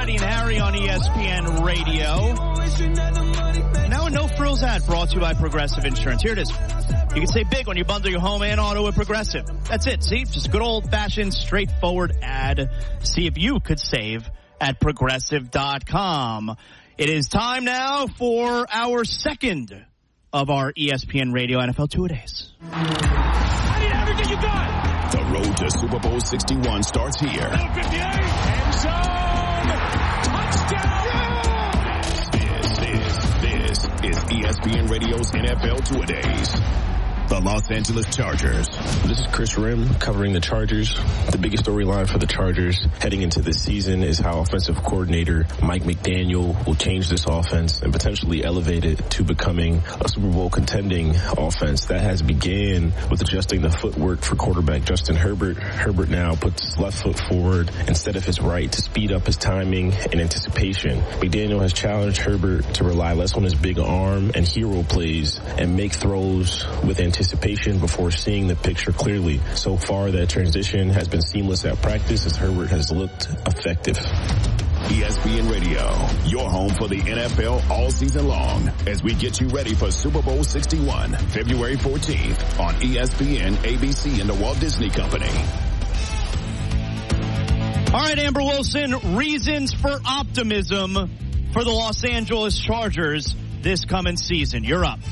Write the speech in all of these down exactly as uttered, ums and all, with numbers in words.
Freddie and Harry on E S P N Radio. Now a no frills ad brought to you by Progressive Insurance. Here it is. You can save big when you bundle your home and auto with Progressive. That's it. See, just good old fashioned, straightforward ad. See if you could save at progressive dot com. It is time now for our second of our E S P N Radio N F L Two-A-Days. I need everything you got. The road to Super Bowl sixty-one starts here. fifty-eight, end zone, touchdown! This, this, this is E S P N Radio's N F L Two-A-Days. The Los Angeles Chargers. This is Chris Rim covering the Chargers. The biggest storyline for the Chargers heading into this season is how offensive coordinator Mike McDaniel will change this offense and potentially elevate it to becoming a Super Bowl contending offense. That has began with adjusting the footwork for quarterback Justin Herbert. Herbert now puts his left foot forward instead of his right to speed up his timing and anticipation. McDaniel has challenged Herbert to rely less on his big arm and hero plays and make throws with anticipation before seeing the picture clearly. So far, that transition has been seamless at practice as Herbert has looked effective. E S P N Radio, your home for the N F L all season long as we get you ready for Super Bowl sixty-one, February fourteenth on E S P N, A B C, and the Walt Disney Company. All right, Amber Wilson, reasons for optimism for the Los Angeles Chargers this coming season. You're up.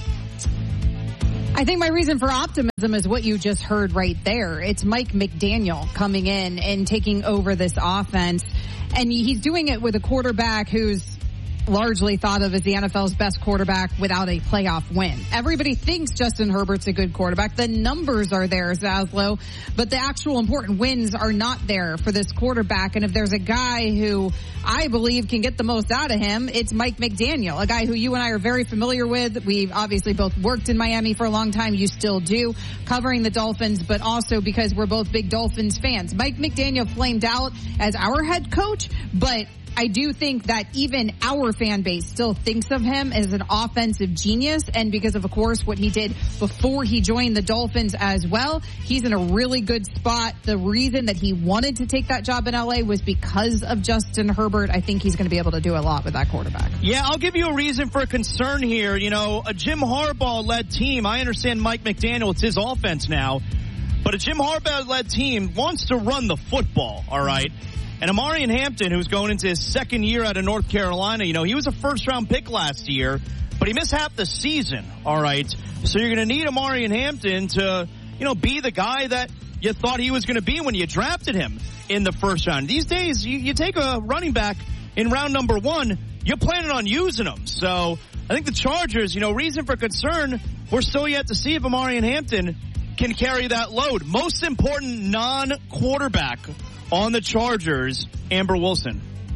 I think my reason for optimism is what you just heard right there. It's Mike McDaniel coming in and taking over this offense. And he's doing it with a quarterback who's largely thought of as the N F L's best quarterback without a playoff win. Everybody thinks Justin Herbert's a good quarterback. The numbers are there, Zaslow, but the actual important wins are not there for this quarterback. And if there's a guy who I believe can get the most out of him, it's Mike McDaniel, a guy who you and I are very familiar with. We've obviously both worked in Miami for a long time. You still do, covering the Dolphins, but also because we're both big Dolphins fans. Mike McDaniel flamed out as our head coach, but I do think that even our fan base still thinks of him as an offensive genius. And because of, of course, what he did before he joined the Dolphins as well, he's in a really good spot. The reason that he wanted to take that job in L A was because of Justin Herbert. I think he's going to be able to do a lot with that quarterback. Yeah, I'll give you a reason for concern here. You know, a Jim Harbaugh-led team, I understand Mike McDaniel, it's his offense now, but a Jim Harbaugh-led team wants to run the football, all right? And Amarian Hampton, who's going into his second year out of North Carolina, you know, he was a first-round pick last year, but he missed half the season, all right? So you're going to need Amarian Hampton to, you know, be the guy that you thought he was going to be when you drafted him in the first round. These days, you, you take a running back in round number one, you're planning on using him. So I think the Chargers, you know, reason for concern, we're still yet to see if Amarian Hampton can carry that load. Most important non-quarterback on the Chargers, Amber Wilson.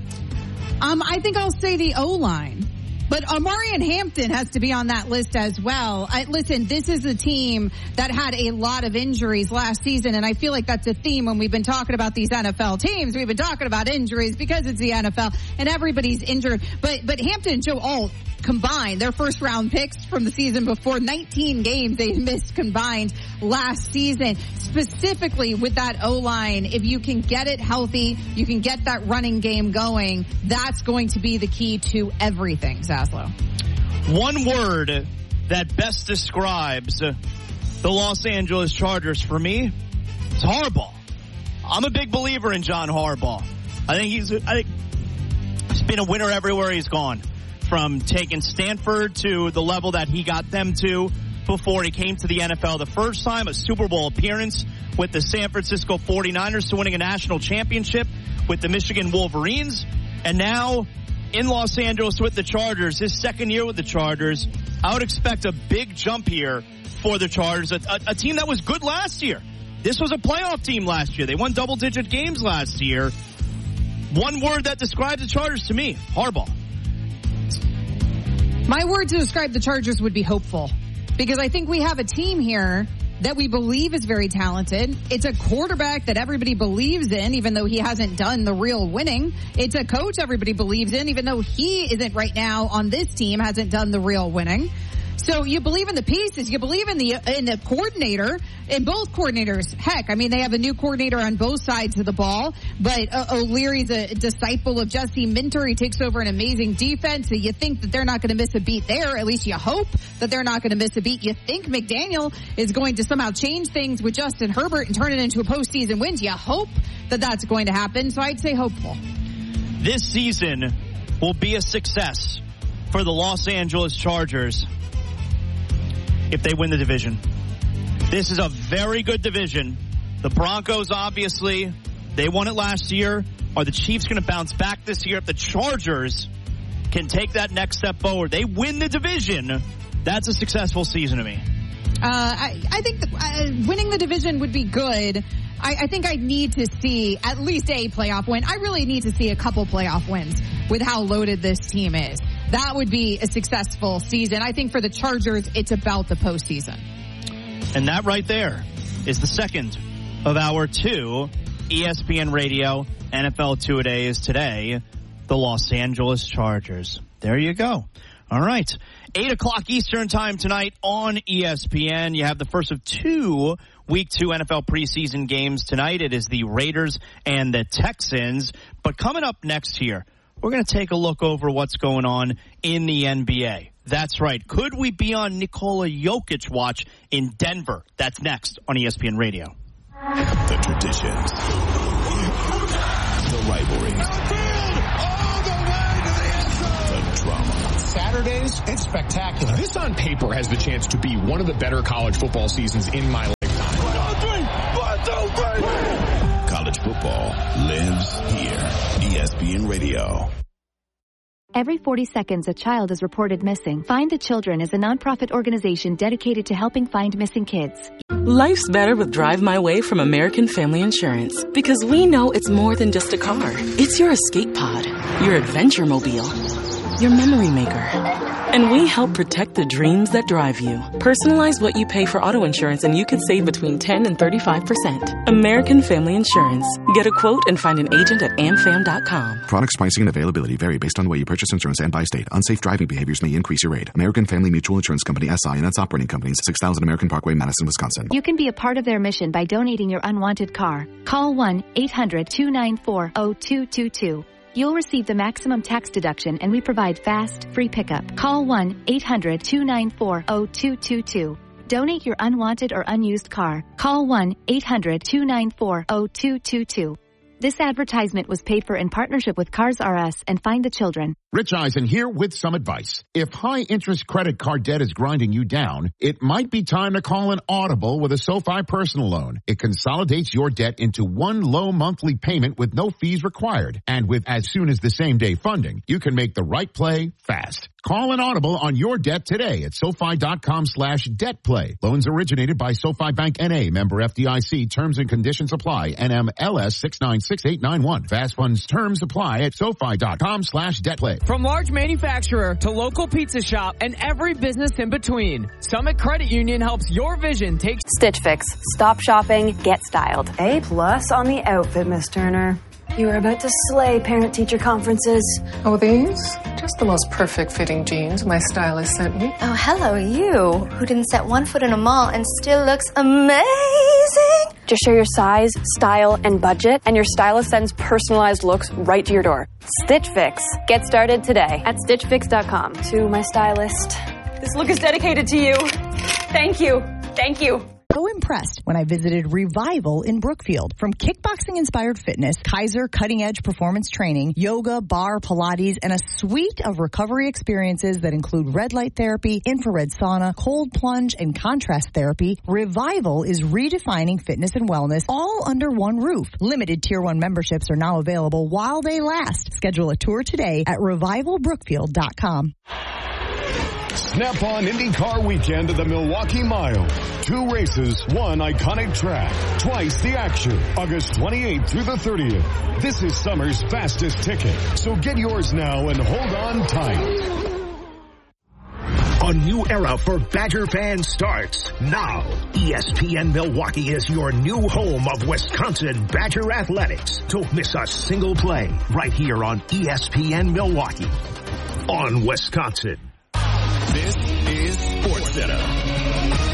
Um, I think I'll say the O-line. But Amarian Hampton has to be on that list as well. I, listen, this is a team that had a lot of injuries last season, and I feel like that's a theme when we've been talking about these N F L teams. We've been talking about injuries because it's the N F L, and everybody's injured. But but Hampton and Joe Alt combined, their first round picks from the season before, nineteen games they missed combined last season. Specifically with that O-line, if you can get it healthy, you can get that running game going, that's going to be the key to everything, Zaslow. One word that best describes the Los Angeles Chargers for me is Harbaugh. I'm a big believer in John Harbaugh. I think he's, I think he's been a winner everywhere he's gone. From taking Stanford to the level that he got them to before he came to the N F L the first time, a Super Bowl appearance with the San Francisco forty-niners, to winning a national championship with the Michigan Wolverines, and now in Los Angeles with the Chargers, his second year with the Chargers. I would expect a big jump here for the Chargers, a, a, a team that was good last year. This was a playoff team last year. They won double-digit games last year. One word that describes the Chargers to me, Harbaugh. My word to describe the Chargers would be hopeful, because I think we have a team here that we believe is very talented. It's a quarterback that everybody believes in, even though he hasn't done the real winning. It's a coach everybody believes in, even though he isn't right now on this team, hasn't done the real winning. So you believe in the pieces, you believe in the in the coordinator, in both coordinators. Heck, I mean, they have a new coordinator on both sides of the ball, but uh, O'Leary's a disciple of Jesse Minter. He takes over an amazing defense. So you think that they're not going to miss a beat there. At least you hope that they're not going to miss a beat. You think McDaniel is going to somehow change things with Justin Herbert and turn it into a postseason win. You hope that that's going to happen. So I'd say hopeful. This season will be a success for the Los Angeles Chargers if they win the division. This is a very good division. The Broncos, obviously, they won it last year. Are the Chiefs going to bounce back this year? If the Chargers can take that next step forward, they win the division, that's a successful season to me. Uh, I, I think the, uh, winning the division would be good. I, I think I need to see at least a playoff win. I really need to see a couple playoff wins with how loaded this team is. That would be a successful season. I think for the Chargers, it's about the postseason. And that right there is the second of our two E S P N Radio N F L Two-A-Days today, the Los Angeles Chargers. There you go. All right. eight o'clock Eastern time tonight on E S P N. You have the first of two Week two N F L preseason games tonight. It is the Raiders and the Texans. But coming up next here, we're going to take a look over what's going on in the N B A. That's right. Could we be on Nikola Jokic watch in Denver? That's next on E S P N Radio. The traditions. The rivalries. The drama. Saturdays, it's spectacular. This on paper has the chance to be one of the better college football seasons in my lifetime. One, two, three. One, two, three. College football lives here. E S P N Radio. Every forty seconds, a child is reported missing. Find the Children is a nonprofit organization dedicated to helping find missing kids. Life's better with Drive My Way from American Family Insurance. Because we know it's more than just a car. It's your escape pod, your adventure mobile, your memory maker. And we help protect the dreams that drive you. Personalize what you pay for auto insurance and you could save between ten and thirty-five percent. American Family Insurance. Get a quote and find an agent at am fam dot com. Products, pricing, and availability vary based on the way you purchase insurance and by state. Unsafe driving behaviors may increase your rate. American Family Mutual Insurance Company, S I and its operating companies, six thousand American Parkway, Madison, Wisconsin. You can be a part of their mission by donating your unwanted car. Call one eight hundred two nine four zero two two two. You'll receive the maximum tax deduction and we provide fast, free pickup. Call one eight hundred two nine four zero two two two. Donate your unwanted or unused car. Call one eight hundred two nine four zero two two two. This advertisement was paid for in partnership with Cars R Us and Find the Children. Rich Eisen here with some advice. If high-interest credit card debt is grinding you down, it might be time to call an Audible with a SoFi personal loan. It consolidates your debt into one low monthly payment with no fees required. And with as soon as the same-day funding, you can make the right play fast. Call an Audible on your debt today at SoFi.com slash debt play. Loans originated by SoFi Bank N A, member F D I C. Terms and conditions apply. N M L S six nine six eight nine one. Fast funds terms apply at SoFi.com slash debt play. From large manufacturer to local pizza shop and every business in between, Summit Credit Union helps your vision take Stitch Fix. Stop shopping, get styled. A plus on the outfit, Miss Turner. You are about to slay parent-teacher conferences. Oh, these? Just the most perfect fitting jeans my stylist sent me. Oh, hello, you, who didn't set one foot in a mall and still looks amazing. Just share your size, style, and budget, and your stylist sends personalized looks right to your door. Stitch Fix. Get started today at stitch fix dot com. To my stylist. This look is dedicated to you. Thank you. Thank you. So impressed when I visited Revival in Brookfield. From kickboxing-inspired fitness, Kaiser cutting-edge performance training, yoga, bar, Pilates, and a suite of recovery experiences that include red light therapy, infrared sauna, cold plunge, and contrast therapy, Revival is redefining fitness and wellness all under one roof. Limited Tier one memberships are now available while they last. Schedule a tour today at revival brookfield dot com. Snap-on IndyCar weekend at the Milwaukee Mile. Two races, one iconic track. Twice the action. August twenty-eighth through the thirtieth. This is summer's fastest ticket. So get yours now and hold on tight. A new era for Badger fans starts now. E S P N Milwaukee is your new home of Wisconsin Badger athletics. Don't miss a single play right here on E S P N Milwaukee. On Wisconsin. This is Sports Center.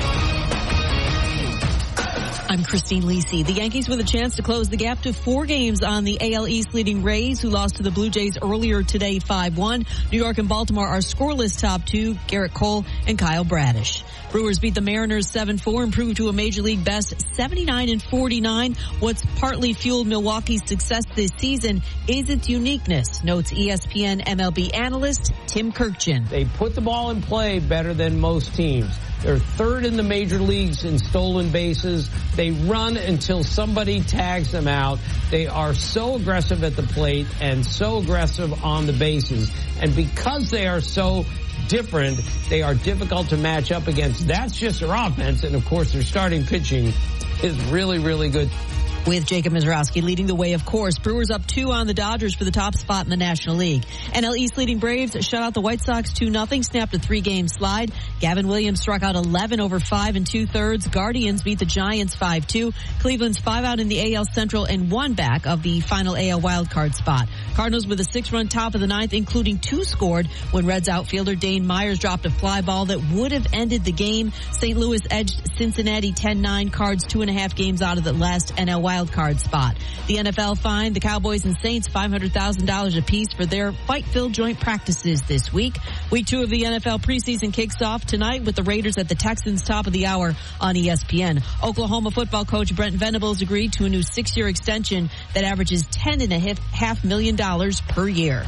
I'm Christine Lisi. The Yankees with a chance to close the gap to four games on the A L East leading Rays, who lost to the Blue Jays earlier today five one. New York and Baltimore are scoreless top two, Garrett Cole and Kyle Bradish. Brewers beat the Mariners seven four, improved to a Major League best seventy-nine and forty-nine. What's partly fueled Milwaukee's success this season is its uniqueness, notes E S P N M L B analyst Tim Kirkchin. They put the ball in play better than most teams. They're third in the major leagues in stolen bases. They run until somebody tags them out. They are so aggressive at the plate and so aggressive on the bases. And because they are so different, they are difficult to match up against. That's just their offense. And, of course, their starting pitching is really, really good. With Jacob Mizrowski leading the way, of course. Brewers up two on the Dodgers for the top spot in the National League. N L East leading Braves shut out the White Sox two nothing, snapped a three-game slide. Gavin Williams struck out eleven over five and two-thirds. Guardians beat the Giants five two. Cleveland's five out in the A L Central and one back of the final A L wildcard spot. Cardinals with a six-run top of the ninth, including two scored when Reds outfielder Dane Myers dropped a fly ball that would have ended the game. Saint Louis edged Cincinnati ten nine. Cards two and a half games out of the last N L wild card spot. The N F L fined the Cowboys and Saints five hundred thousand dollars apiece for their fight-filled joint practices this week. Week two of the N F L preseason kicks off tonight with the Raiders at the Texans top of the hour on E S P N. Oklahoma football coach Brent Venables agreed to a new six-year extension that averages ten and a half million dollars per year.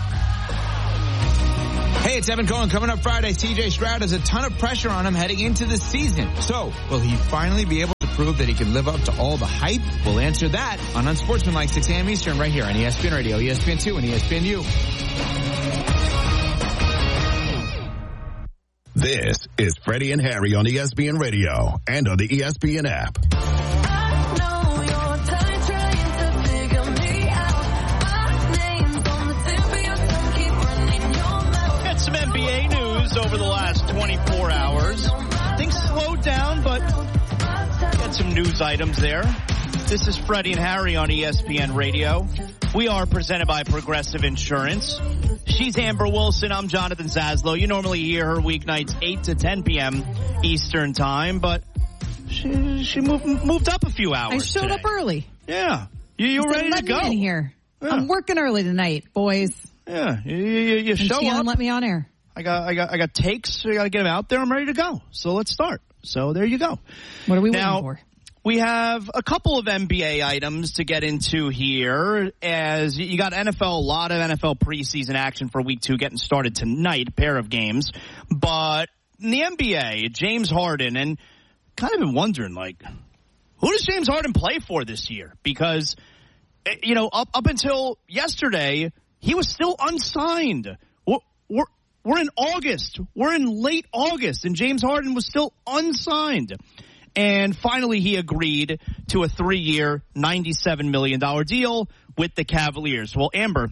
Hey, it's Evan Cohen. Coming up Friday, C J Stroud has a ton of pressure on him heading into the season. So, will he finally be able to prove that he can live up to all the hype? We'll answer that on Unsportsmanlike, six a.m. Eastern, right here on E S P N Radio, E S P N two, and E S P N U. This is Freddie and Harry on E S P N Radio and on the E S P N app. Some N B A news over the last twenty-four hours. Things slowed down, but got some news items there. This is Freddie and Harry on E S P N Radio. We are presented by Progressive Insurance. She's Amber Wilson. I'm Jonathan Zaslow. You normally hear her weeknights eight to ten p.m. Eastern time, but she, she moved, moved up a few hours I showed today. up early. Yeah. You, you ready to go? Let me in here. Yeah. I'm working early tonight, boys. Yeah, you, you, you show Tiana up. Let me on air. I got, I got, I got takes. I got to get them out there. I'm ready to go. So let's start. So there you go. What are we now, waiting for? We have a couple of N B A items to get into here. As you got N F L, a lot of N F L preseason action for Week Two getting started tonight. A pair of games, but in the N B A, James Harden, and kind of been wondering, like, who does James Harden play for this year? Because you know, up up until yesterday, he was still unsigned. We're, we're, we're in August. We're in late August, and James Harden was still unsigned. And finally, he agreed to a three-year, ninety-seven million dollars deal with the Cavaliers. Well, Amber,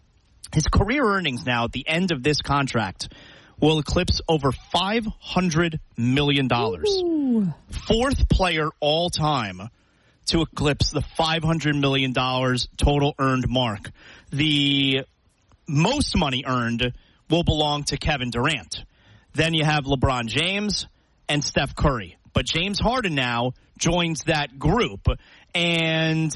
his career earnings now at the end of this contract will eclipse over five hundred million dollars. Ooh. Fourth player all time to eclipse the five hundred million dollars total earned mark. The most money earned will belong to Kevin Durant. Then you have LeBron James and Steph Curry. But James Harden now joins that group. And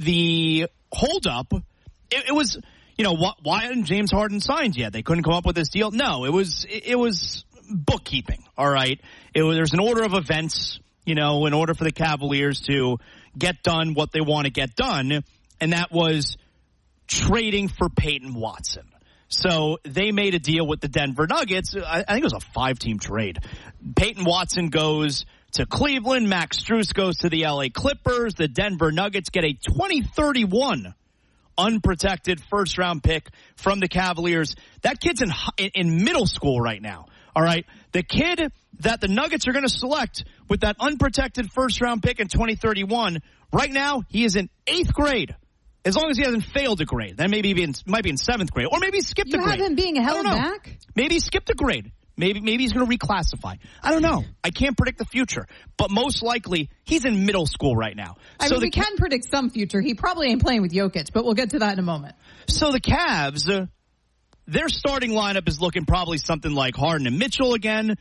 the holdup, it, it was, you know, wh- why hadn't James Harden signed yet? They couldn't come up with this deal. No, it was, it, it was bookkeeping. All right. It was, there's an order of events, you know, in order for the Cavaliers to get done what they want to get done, and that was trading for Peyton Watson. So they made a deal with the Denver Nuggets. I, I think it was a five-team trade. Peyton Watson goes to Cleveland. Max Strus goes to the L A Clippers. The Denver Nuggets get a twenty thirty-one unprotected first-round pick from the Cavaliers. That kid's in, in, in middle school right now. All right, the kid that the Nuggets are going to select with that unprotected first-round pick in twenty thirty-one, right now he is in eighth grade. As long as he hasn't failed a grade, then maybe he be in, might be in seventh grade, or maybe he skipped you a grade. You have him being held back? Maybe he skipped a grade. Maybe maybe he's going to reclassify. I don't know. I can't predict the future, but most likely he's in middle school right now. I so mean, we ca- can predict some future. He probably ain't playing with Jokic, but we'll get to that in a moment. So the Cavs, uh, their starting lineup is looking probably something like Harden and Mitchell again.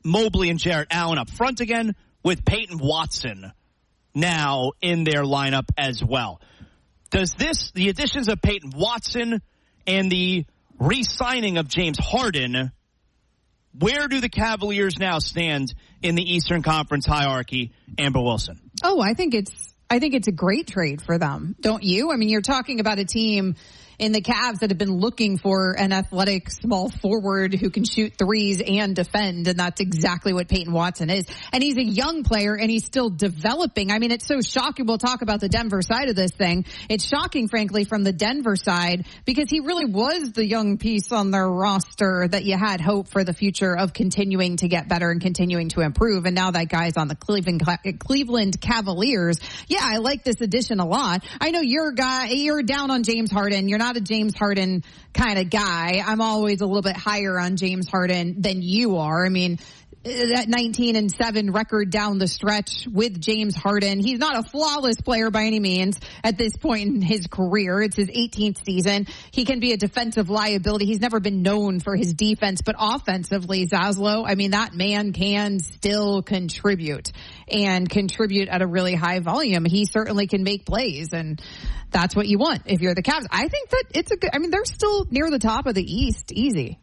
Mobley and Jarrett Allen up front again with Peyton Watson now in their lineup as well. Does this, the additions of Peyton Watson and the re-signing of James Harden, where do the Cavaliers now stand in the Eastern Conference hierarchy, Amber Wilson? Oh, I think it's I think it's a great trade for them. Don't you? I mean, you're talking about a team in the Cavs that have been looking for an athletic small forward who can shoot threes and defend, and that's exactly what Peyton Watson is. And he's a young player, and he's still developing. I mean, it's so shocking. We'll talk about the Denver side of this thing. It's shocking, frankly, from the Denver side, because he really was the young piece on their roster that you had hope for the future of continuing to get better and continuing to improve. And now that guy's on the Cleveland Cleveland Cavaliers. Yeah, I like this addition a lot. I know you're a guy, you're down on James Harden. You're not a James Harden kind of guy. I'm always a little bit higher on James Harden than you are. I mean, that nineteen and seven record down the stretch with James Harden. He's not a flawless player by any means at this point in his career. It's his eighteenth season. He can be a defensive liability. He's never been known for his defense, but offensively, Zaslow, I mean, that man can still contribute and contribute at a really high volume. He certainly can make plays, and that's what you want if you're the Cavs. I think that it's a good, I mean, they're still near the top of the East. Easy.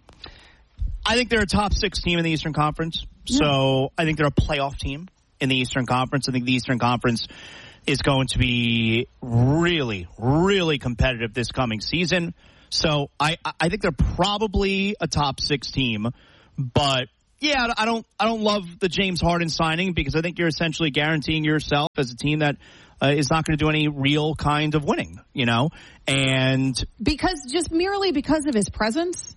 I think they're a top six team in the Eastern Conference. Yeah. So I think they're a playoff team in the Eastern Conference. I think the Eastern Conference is going to be really, really competitive this coming season. So I, I think they're probably a top six team. But yeah, I don't, I don't love the James Harden signing, because I think you're essentially guaranteeing yourself as a team that uh, is not going to do any real kind of winning, you know, and because just merely because of his presence.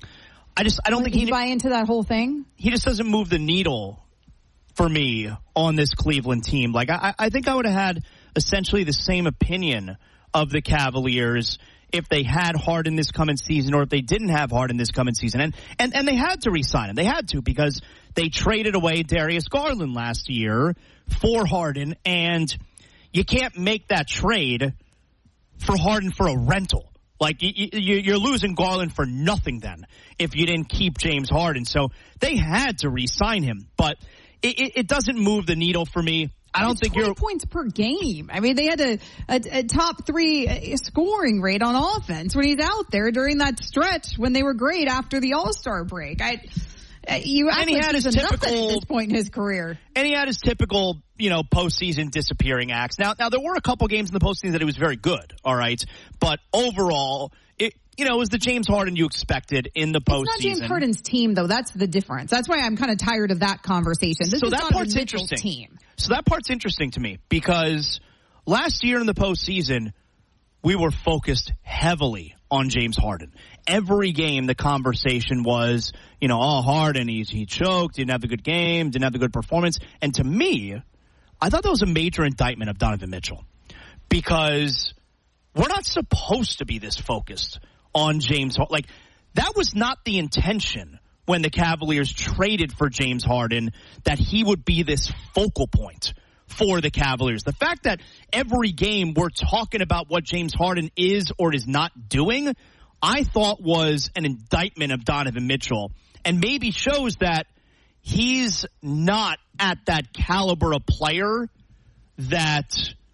I just, I don't Would think he he buy into that whole thing. He just doesn't move the needle for me on this Cleveland team. Like, I, I think I would have had essentially the same opinion of the Cavaliers if they had Harden this coming season, or if they didn't have Harden this coming season. And, and, and they had to re-sign him. They had to, because they traded away Darius Garland last year for Harden, and you can't make that trade for Harden for a rental. Like, you, you, you're losing Garland for nothing then if you didn't keep James Harden. So they had to re-sign him. But it, it, it doesn't move the needle for me. I don't think you're points per game. I mean, they had a, a, a top three scoring rate on offense when he's out there during that stretch when they were great after the All-Star break. I, you act and he like had he's his a typical nothing at this point in his career. And he had his typical, you know, postseason disappearing acts. Now, now there were a couple games in the postseason that he was very good. All right, but overall, it you know it was the James Harden you expected in the postseason. It's not James Harden's team, though. That's the difference. That's why I'm kind of tired of that conversation. This so is that Donovan part's Mitchell's interesting. Team. So that part's interesting to me, because last year in the postseason, we were focused heavily on James Harden. Every game, the conversation was, you know, oh, Harden, he's, he choked, didn't have a good game, didn't have a good performance. And to me, I thought that was a major indictment of Donovan Mitchell, because we're not supposed to be this focused on James Harden. Like, that was not the intention when the Cavaliers traded for James Harden, that he would be this focal point for the Cavaliers. The fact that every game we're talking about what James Harden is or is not doing, I thought was an indictment of Donovan Mitchell, and maybe shows that he's not at that caliber of player that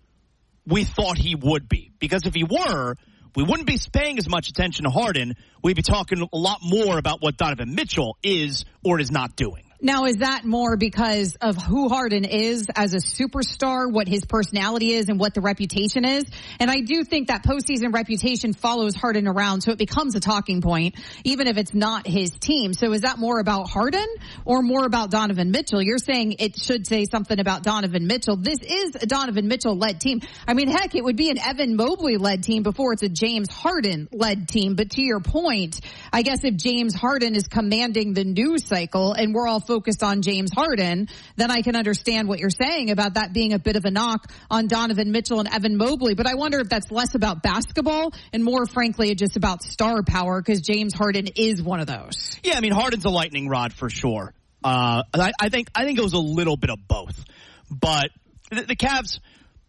we thought he would be. Because if he were, we wouldn't be paying as much attention to Harden. We'd be talking a lot more about what Donovan Mitchell is or is not doing. Now, is that more because of who Harden is as a superstar, what his personality is, and what the reputation is? And I do think that postseason reputation follows Harden around, so it becomes a talking point, even if it's not his team. So is that more about Harden or more about Donovan Mitchell? You're saying it should say something about Donovan Mitchell. This is a Donovan Mitchell-led team. I mean, heck, it would be an Evan Mobley-led team before it's a James Harden-led team. But to your point, I guess if James Harden is commanding the news cycle and we're all focused on James Harden, then I can understand what you're saying about that being a bit of a knock on Donovan Mitchell and Evan Mobley. But I wonder if that's less about basketball and more, frankly, just about star power, because James Harden is one of those. Yeah, I mean, Harden's a lightning rod for sure. Uh, I, I think I think it was a little bit of both. But the, the Cavs,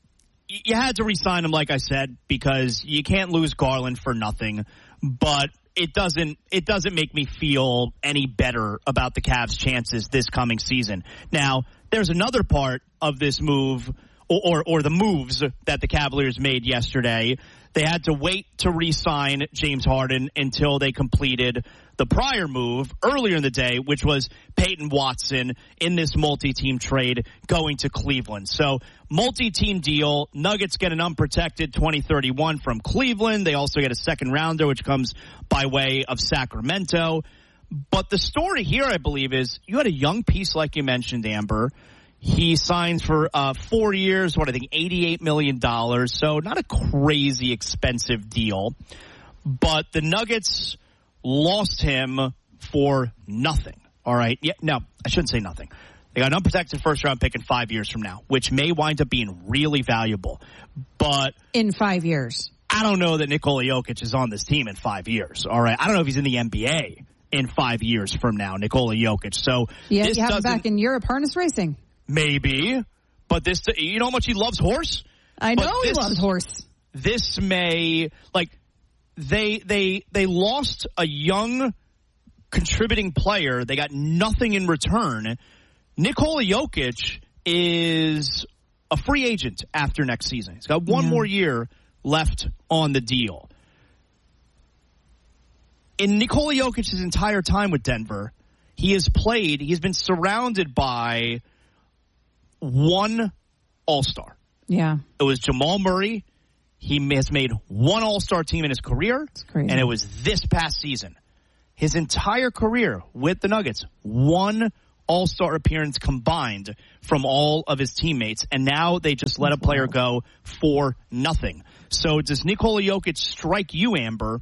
you had to re-sign him, like I said, because you can't lose Garland for nothing. But it doesn't it doesn't make me feel any better about the Cavs' chances this coming season. Now, there's another part of this move, or, or, or the moves that the Cavaliers made yesterday. They had to wait to re-sign James Harden until they completed the prior move earlier in the day, which was Peyton Watson in this multi-team trade going to Cleveland. So, multi-team deal. Nuggets get an unprotected twenty thirty-one from Cleveland. They also get a second rounder, which comes by way of Sacramento. But the story here, I believe, is you had a young piece like you mentioned, Amber. He signs for uh, four years, what I think, eighty-eight million dollars. So not a crazy expensive deal. But the Nuggets lost him for nothing. All right. Yeah, no, I shouldn't say nothing. They got an unprotected first-round pick in five years from now, which may wind up being really valuable. But in five years, I don't know that Nikola Jokic is on this team in five years. All right. I don't know if he's in the N B A in five years from now, Nikola Jokic. So yeah, this you have him doesn't back in Europe harness racing. Maybe, but this, you know how much he loves horse? I know this, he loves horse. This may, like, they, they, they lost a young contributing player. They got nothing in return. Nikola Jokic is a free agent after next season. He's got one yeah. more year left on the deal. In Nikola Jokic's entire time with Denver, he has played, he's been surrounded by one All-Star. Yeah. It was Jamal Murray. He has made one All-Star team in his career, and it was this past season. His entire career with the Nuggets, one All-Star appearance combined from all of his teammates, and now they just let a player go for nothing. So does Nikola Jokic strike you, Amber,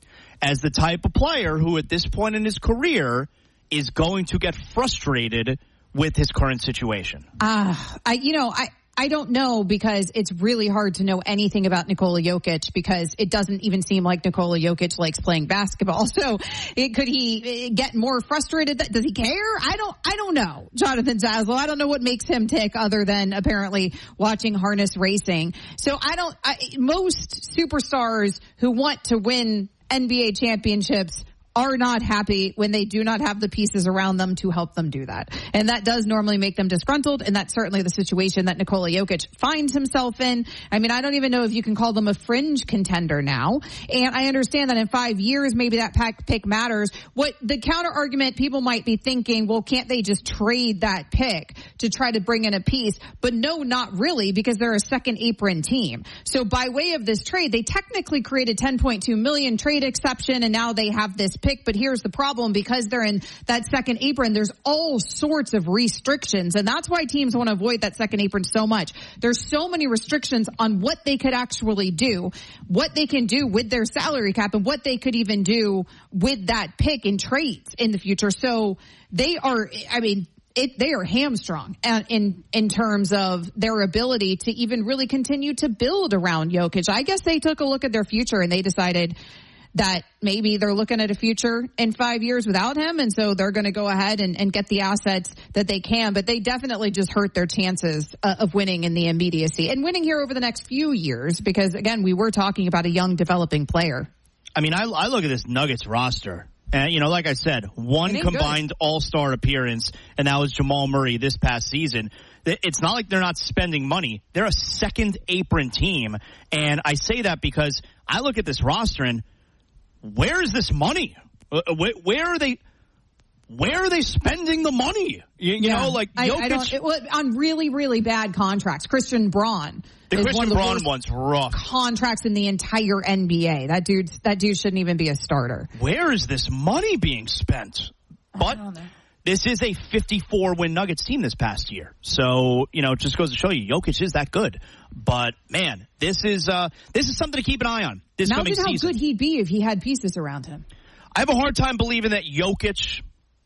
as the type of player who at this point in his career is going to get frustrated with his current situation? Uh, I, you know, I, I don't know, because it's really hard to know anything about Nikola Jokic, because it doesn't even seem like Nikola Jokic likes playing basketball. So it, could he get more frustrated? Does he care? I don't, I don't know. Jonathan Zaslow, I don't know what makes him tick other than apparently watching harness racing. So I don't, I, most superstars who want to win N B A championships are not happy when they do not have the pieces around them to help them do that. And that does normally make them disgruntled, and that's certainly the situation that Nikola Jokic finds himself in. I mean, I don't even know if you can call them a fringe contender now. And I understand that in five years, maybe that pick matters. What the counter argument, people might be thinking, well, can't they just trade that pick to try to bring in a piece? But no, not really, because they're a second apron team. So by way of this trade, they technically created ten point two million trade exception, and now they have this pick. But here's the problem, because they're in that second apron, there's all sorts of restrictions, and that's why teams want to avoid that second apron so much. There's so many restrictions on what they could actually do, what they can do with their salary cap, and what they could even do with that pick in trades in the future. So they are, I mean, It, they are hamstrung in in terms of their ability to even really continue to build around Jokic. I guess they took a look at their future and they decided that maybe they're looking at a future in five years without him, and so they're going to go ahead and, and get the assets that they can. But they definitely just hurt their chances uh, of winning in the immediacy and winning here over the next few years, because, again, we were talking about a young developing player. I mean, I, I look at this Nuggets roster. And, you know, like I said, one combined good. all-star appearance, and that was Jamal Murray this past season. It's not like they're not spending money. They're a second apron team. And I say that because I look at this roster and where is this money? Where are they? Where are they spending the money? You, you yeah. know, like I, Jokic, I don't, it, on really, really bad contracts. Christian Braun. The Christian one Braun one's rough. Contracts in the entire N B A. That dude, that dude shouldn't even be a starter. Where is this money being spent? But this is a fifty-four win Nuggets team this past year. So, you know, it just goes to show you, Jokic is that good. But, man, this is uh, this is something to keep an eye on this Imagine coming season. Imagine how good he'd be if he had pieces around him. I have a hard time believing that Jokic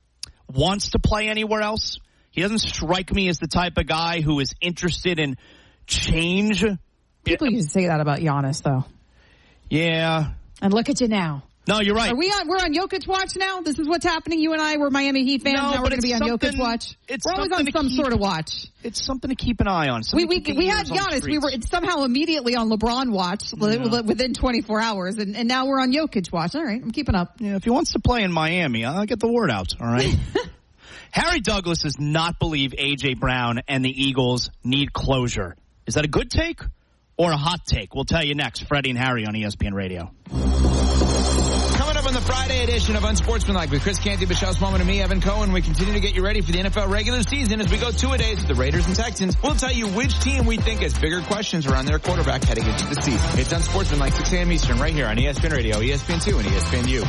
wants to play anywhere else. He doesn't strike me as the type of guy who is interested in change. People used to say that about Giannis, though. Yeah. And look at you now. No, you're right. Are we on? We're on Jokic watch now. This is what's happening. You and I, we're Miami Heat fans. No, now we're going to be on Jokic watch. It's we're always on some keep, sort of watch. It's something to keep an eye on. We we we had Giannis. We were somehow immediately on LeBron watch yeah. within twenty-four hours, and, and now we're on Jokic watch. All right, I'm keeping up. Yeah, if he wants to play in Miami, I'll get the word out. All right. Harry Douglas does not believe A J. Brown and the Eagles need closure. Is that a good take or a hot take? We'll tell you next. Freddie and Harry on E S P N Radio. Coming up on the Friday edition of Unsportsmanlike with Chris Canty, Michelle Smallman, and me, Evan Cohen. We continue to get you ready for the N F L regular season as we go two-a-days with the Raiders and Texans. We'll tell you which team we think has bigger questions around their quarterback heading into the season. It's Unsportsmanlike, six a.m. Eastern, right here on E S P N Radio, E S P N two, and E S P N U.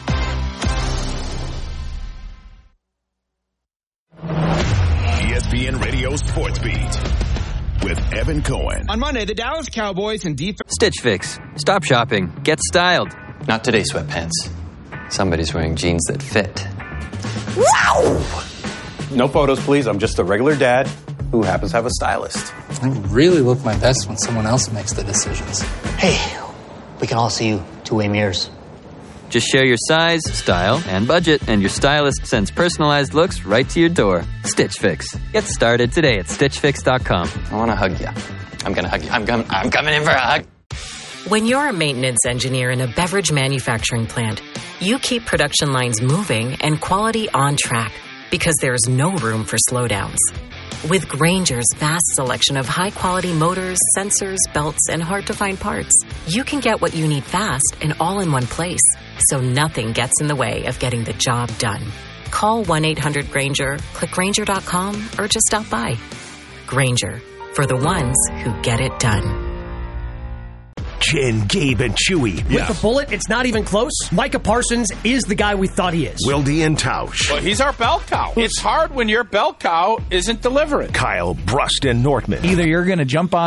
E S P N Radio Sports Beat with Evan Cohen. On Monday, the Dallas Cowboys and defense. Stitch Fix. Stop shopping. Get styled. Not today, sweatpants. Somebody's wearing jeans that fit. Wow! No photos, please. I'm just a regular dad who happens to have a stylist. I really look my best when someone else makes the decisions. Hey, we can all see you two-way mirrors. Just share your size, style, and budget, and your stylist sends personalized looks right to your door. Stitch Fix. Get started today at stitch fix dot com. I want to hug you. I'm going to hug you. I'm, com- I'm coming in for a hug. When you're a maintenance engineer in a beverage manufacturing plant, you keep production lines moving and quality on track because there's no room for slowdowns. With Grainger's vast selection of high-quality motors, sensors, belts, and hard-to-find parts, you can get what you need fast and all in one place, so nothing gets in the way of getting the job done. Call one eight hundred Grainger, click Grainger dot com, or just stop by. Grainger, for the ones who get it done. Jen, Gabe, and Chewy. With the bullet, it's not even close. Micah Parsons is the guy we thought he is. Wildy and Tausch. Well, he's our bell cow. It's hard when your bell cow isn't delivering. Kyle, Brust, and Nortman. Either you're going to jump on